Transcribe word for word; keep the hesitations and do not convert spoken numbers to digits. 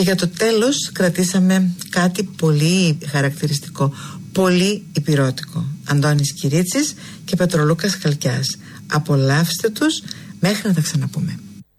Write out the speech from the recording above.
Και για το τέλος κρατήσαμε κάτι πολύ χαρακτηριστικό, πολύ υπηρώτικο. Αντώνης Κυρίτσης και Πετρολούκας Χαλκιάς. Απολαύστε τους μέχρι να τα ξαναπούμε.